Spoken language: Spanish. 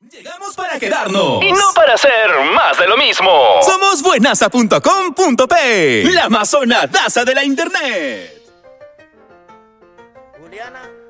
Llegamos para quedarnos. Y no para hacer más de lo mismo. Somos buenaza.com.pe, la amazonadaza de la internet. Juliana.